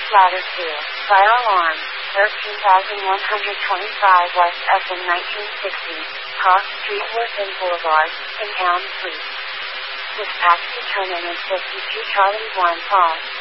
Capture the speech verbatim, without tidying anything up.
Ladder two, Fire Alarm, thirteen thousand one hundred twenty-five West F M nineteen sixty, Cross Street Worthing Boulevard, in Elm Street. Dispatch to Terminus fifty-two Charlie one Paul.